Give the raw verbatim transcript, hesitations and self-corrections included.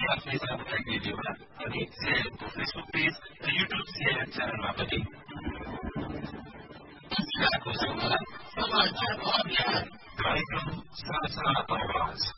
Facebook भिडियोमा अनि सिआइएनको Facebook page र युट्युब सिआइएन च्यानलमा पनि समाचारको सङ्कलन समाचारको अभियान कार्यक्रम साझा आवाज